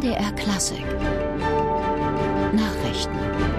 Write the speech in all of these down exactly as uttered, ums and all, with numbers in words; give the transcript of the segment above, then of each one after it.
D R Klassik Nachrichten.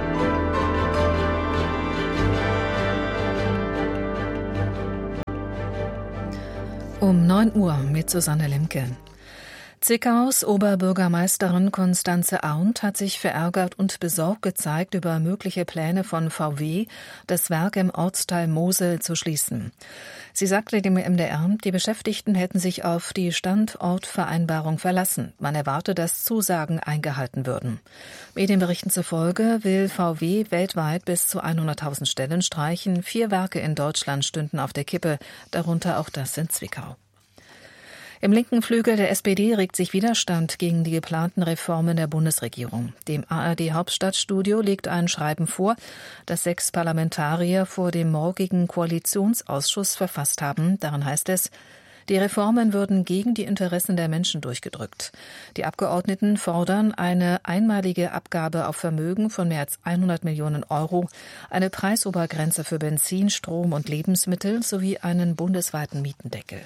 Um neun Uhr mit Susanne Lemke. Zwickau's Oberbürgermeisterin Constanze Arndt hat sich verärgert und besorgt gezeigt über mögliche Pläne von V W, das Werk im Ortsteil Mosel zu schließen. Sie sagte dem M D R, die Beschäftigten hätten sich auf die Standortvereinbarung verlassen. Man erwarte, dass Zusagen eingehalten würden. Medienberichten zufolge will V W weltweit bis zu hunderttausend Stellen streichen. Vier Werke in Deutschland stünden auf der Kippe, darunter auch das in Zwickau. Im linken Flügel der S P D regt sich Widerstand gegen die geplanten Reformen der Bundesregierung. Dem A R D-Hauptstadtstudio liegt ein Schreiben vor, das sechs Parlamentarier vor dem morgigen Koalitionsausschuss verfasst haben. Darin heißt es, die Reformen würden gegen die Interessen der Menschen durchgedrückt. Die Abgeordneten fordern eine einmalige Abgabe auf Vermögen von mehr als hundert Millionen Euro, eine Preisobergrenze für Benzin, Strom und Lebensmittel sowie einen bundesweiten Mietendeckel.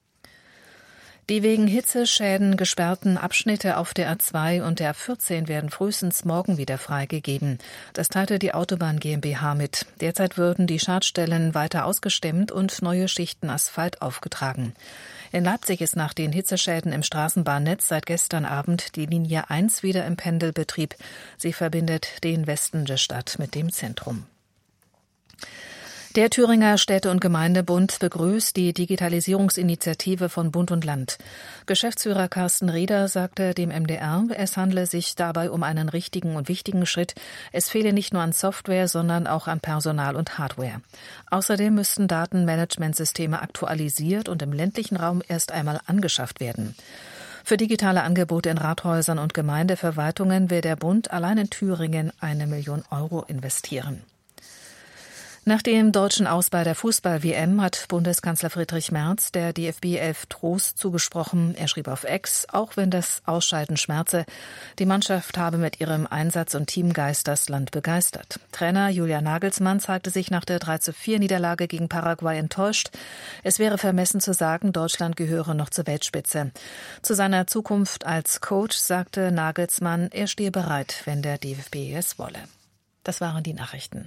Die wegen Hitzeschäden gesperrten Abschnitte auf der A zwei und der A vierzehn werden frühestens morgen wieder freigegeben. Das teilte die Autobahn GmbH mit. Derzeit würden die Schadstellen weiter ausgestemmt und neue Schichten Asphalt aufgetragen. In Leipzig ist nach den Hitzeschäden im Straßenbahnnetz seit gestern Abend die Linie eins wieder im Pendelbetrieb. Sie verbindet den Westen der Stadt mit dem Zentrum. Der Thüringer Städte- und Gemeindebund begrüßt die Digitalisierungsinitiative von Bund und Land. Geschäftsführer Carsten Rieder sagte dem M D R, es handle sich dabei um einen richtigen und wichtigen Schritt. Es fehle nicht nur an Software, sondern auch an Personal und Hardware. Außerdem müssten Datenmanagementsysteme aktualisiert und im ländlichen Raum erst einmal angeschafft werden. Für digitale Angebote in Rathäusern und Gemeindeverwaltungen will der Bund allein in Thüringen eine Million Euro investieren. Nach dem deutschen Aus bei der Fußball-W M hat Bundeskanzler Friedrich Merz der D F B elf Trost zugesprochen. Er schrieb auf X, auch wenn das Ausscheiden schmerze, die Mannschaft habe mit ihrem Einsatz und Teamgeist das Land begeistert. Trainer Julian Nagelsmann zeigte sich nach der drei zu vier Niederlage gegen Paraguay enttäuscht. Es wäre vermessen zu sagen, Deutschland gehöre noch zur Weltspitze. Zu seiner Zukunft als Coach sagte Nagelsmann, er stehe bereit, wenn der D F B es wolle. Das waren die Nachrichten.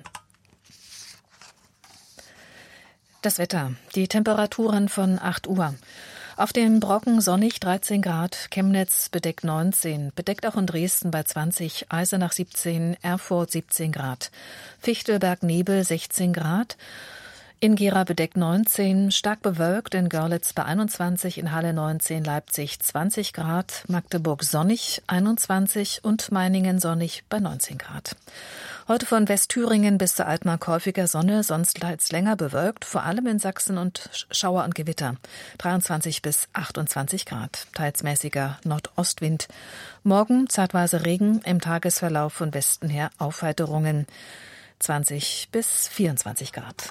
Das Wetter. Die Temperaturen von acht Uhr. Auf den Brocken sonnig dreizehn Grad, Chemnitz bedeckt neunzehn, bedeckt auch in Dresden bei zwanzig, Eisenach siebzehn, Erfurt siebzehn Grad, Fichtelberg Nebel sechzehn Grad, in Gera bedeckt neunzehn, stark bewölkt, in Görlitz bei einundzwanzig, in Halle neunzehn, Leipzig zwanzig Grad, Magdeburg sonnig einundzwanzig und Meiningen sonnig bei neunzehn Grad. Heute von Westthüringen bis zur Altmark häufiger Sonne, sonst teils länger bewölkt, vor allem in Sachsen und Schauer und Gewitter. dreiundzwanzig bis achtundzwanzig Grad, teils mäßiger Nordostwind. Morgen zeitweise Regen, im Tagesverlauf von Westen her Aufheiterungen. zwanzig bis vierundzwanzig Grad.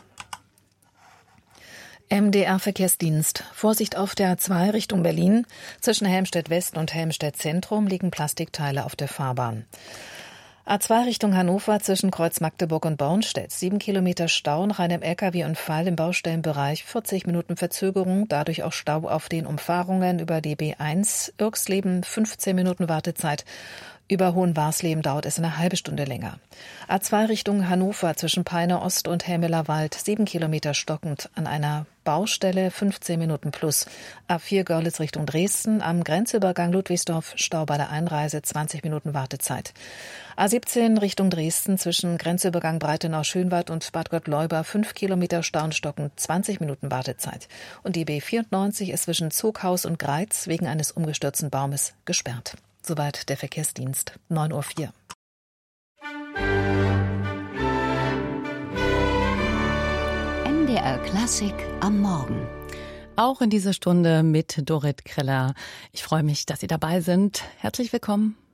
M D R-Verkehrsdienst. Vorsicht auf der A zwei Richtung Berlin. Zwischen Helmstedt West und Helmstedt Zentrum liegen Plastikteile auf der Fahrbahn. A zwei Richtung Hannover zwischen Kreuz Magdeburg und Bornstedt. Sieben Kilometer Stau nach einem L K W-Unfall im Baustellenbereich. vierzig Minuten Verzögerung, dadurch auch Stau auf den Umfahrungen über die B eins. Irksleben fünfzehn Minuten Wartezeit. Über Hohenwarsleben dauert es eine halbe Stunde länger. A zwei Richtung Hannover zwischen Peine Ost und Helmelerwald. Sieben Kilometer stockend an einer Baustelle, fünfzehn Minuten plus. A vier Görlitz Richtung Dresden am Grenzübergang Ludwigsdorf, Stau bei der Einreise, zwanzig Minuten Wartezeit. A siebzehn Richtung Dresden zwischen Grenzübergang Breitenau-Schönwald und Bad Gottleuba, fünf Kilometer Stau und stockend, zwanzig Minuten Wartezeit. Und die B vierundneunzig ist zwischen Zughaus und Greiz wegen eines umgestürzten Baumes gesperrt. Soweit der Verkehrsdienst. neun Uhr vier. M D R Klassik am Morgen. Auch in dieser Stunde mit Dorit Kreller. Ich freue mich, dass Sie dabei sind. Herzlich willkommen.